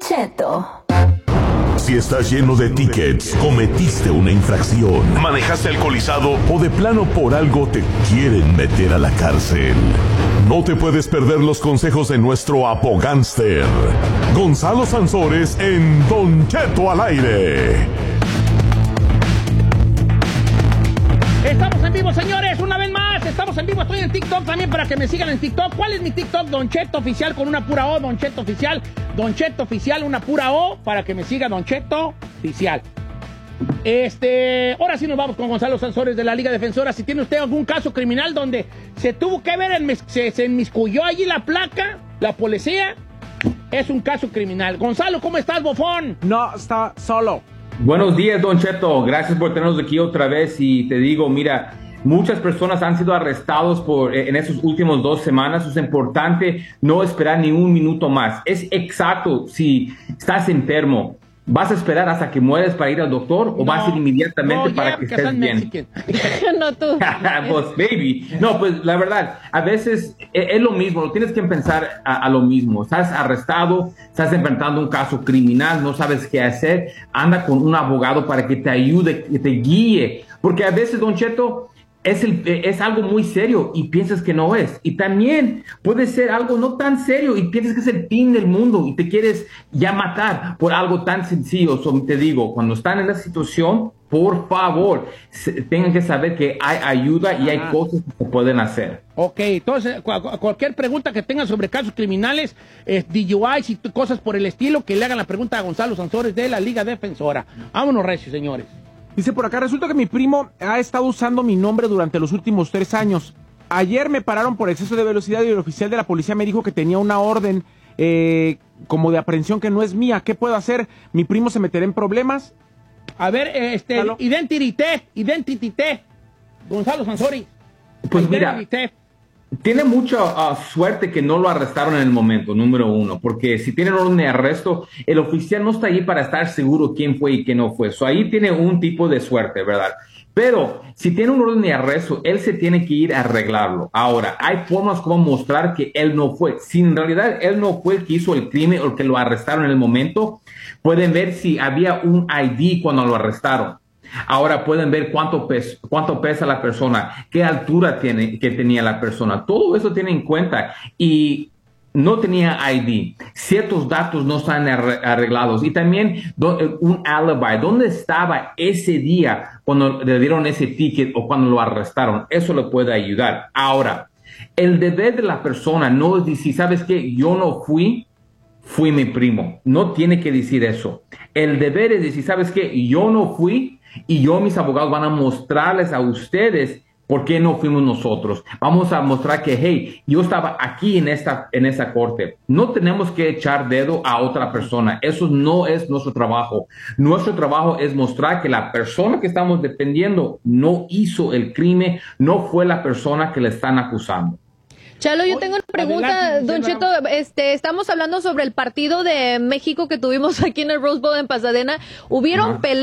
Cheto. Si estás lleno de tickets, cometiste una infracción, manejaste alcoholizado o de plano por algo te quieren meter a la cárcel, no te puedes perder los consejos de nuestro abogánster, Gonzalo Sansores, en Don Cheto al aire. Estamos en vivo, señores, una vez más. Estamos en vivo, estoy en TikTok también para que me sigan en TikTok. ¿Cuál es mi TikTok? Don Cheto Oficial con una pura O, Don Cheto Oficial. Don Cheto Oficial, una pura O, para que me siga Don Cheto Oficial. Ahora sí nos vamos con Gonzalo Sansores de la Liga Defensora. Si tiene usted algún caso criminal donde se tuvo que ver, se inmiscuyó allí la placa, la policía, es un caso criminal. Gonzalo, ¿cómo estás, bofón? No, está solo. Buenos días, Don Cheto. Gracias por tenernos aquí otra vez. Y te digo, mira, muchas personas han sido arrestados en esas últimas 2 semanas. Es importante no esperar ni un minuto más. Es exacto, si estás enfermo, ¿vas a esperar hasta que mueres para ir al doctor o vas a ir inmediatamente para que estés bien? No, tú. Pues, baby. No, pues, la verdad, a veces es lo mismo. Lo tienes que pensar a lo mismo. Estás arrestado, estás enfrentando un caso criminal, no sabes qué hacer. Anda con un abogado para que te ayude, que te guíe. Porque a veces, Don Cheto, es algo muy serio y piensas que no es. Y también puede ser algo no tan serio y piensas que es el fin del mundo y te quieres ya matar por algo tan sencillo. Te digo, cuando están en esa situación, por favor, tengan que saber que hay ayuda y hay cosas que se pueden hacer. Ok, entonces, cualquier pregunta que tengan sobre casos criminales, DUIs y cosas por el estilo, que le hagan la pregunta a Gonzalo Sansores de la Liga Defensora. Vámonos, recio, señores. Dice por acá, resulta que mi primo ha estado usando mi nombre durante los últimos 3 años. Ayer me pararon por exceso de velocidad y el oficial de la policía me dijo que tenía una orden como de aprehensión que no es mía. ¿Qué puedo hacer? ¿Mi primo se meterá en problemas? A ver, Identity Theft, Gonzalo Sansores. Pues mira, tiene mucha suerte que no lo arrestaron en el momento, número uno, porque si tienen orden de arresto, el oficial no está ahí para estar seguro quién fue y quién no fue. Ahí tiene un tipo de suerte, ¿verdad? Pero si tiene un orden de arresto, él se tiene que ir a arreglarlo. Ahora, hay formas como mostrar que él no fue. Si en realidad él no fue el que hizo el crimen o el que lo arrestaron en el momento, pueden ver si había un ID cuando lo arrestaron. Ahora pueden ver cuánto pesa la persona, qué altura tenía la persona. Todo eso tiene en cuenta. Y no tenía ID. Ciertos datos no están arreglados. Y también un alibi. ¿Dónde estaba ese día cuando le dieron ese ticket o cuando lo arrestaron? Eso le puede ayudar. Ahora, el deber de la persona no es decir, ¿sabes qué? Yo no fui mi primo. No tiene que decir eso. El deber es decir, ¿sabes qué? Yo no fui. Y mis abogados van a mostrarles a ustedes por qué no fuimos nosotros. Vamos a mostrar que, hey, yo estaba aquí en esa corte. No tenemos que echar dedo a otra persona. Eso no es nuestro trabajo. Nuestro trabajo es mostrar que la persona que estamos defendiendo no hizo el crimen, no fue la persona que le están acusando. Chalo, yo tengo una pregunta, adelante, Don Cheto. Estamos hablando sobre el partido de México que tuvimos aquí en el Rose Bowl en Pasadena. ¿Hubieron peleas